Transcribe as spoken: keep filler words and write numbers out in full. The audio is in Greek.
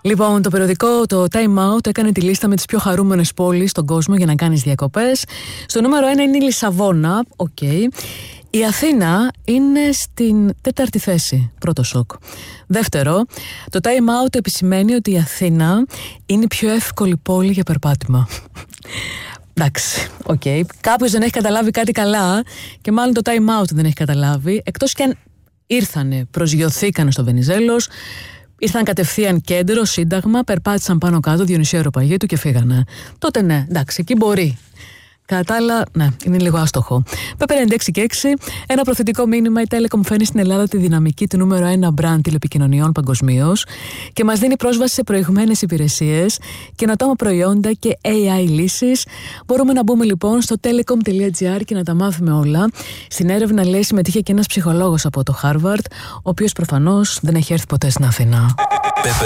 Λοιπόν, το περιοδικό το Time Out έκανε τη λίστα με τις πιο χαρούμενες πόλεις στον κόσμο για να κάνεις διακοπές. Στο νούμερο ένα είναι η Λισαβόνα. Οκ. Okay. Η Αθήνα είναι στην τέταρτη θέση. Πρώτο σοκ. Δεύτερο, το Time Out επισημαίνει ότι η Αθήνα είναι η πιο εύκολη πόλη για περπάτημα. Εντάξει, οκ. Okay. Κάποιος δεν έχει καταλάβει κάτι καλά και μάλλον το Time Out δεν έχει καταλάβει. Εκτός κι αν ήρθανε, προσγειωθήκανε στο Βενιζέλος, ήρθαν κατευθείαν κέντρο, σύνταγμα, περπάτησαν πάνω κάτω Διονυσίου Αεροπαγήτου και φύγανε. Τότε ναι, εντάξει, εκεί μπορεί. Κατά τα άλλα, ναι, είναι λίγο άστοχο. Πέπερ ενενήντα έξι και έξι, ένα προθετικό μήνυμα. Η Telecom φέρνει στην Ελλάδα τη δυναμική του νούμερο ένα brand τηλεπικοινωνιών παγκοσμίως και μας δίνει πρόσβαση σε προηγμένες υπηρεσίες, καινοτόμα προϊόντα και έι άι λύσεις. Μπορούμε να μπούμε λοιπόν στο telecom.gr και να τα μάθουμε όλα. Στην έρευνα, λέει, συμμετείχε και ένας ψυχολόγος από το Harvard, ο οποίος προφανώς δεν έχει έρθει ποτέ στην Αθήνα.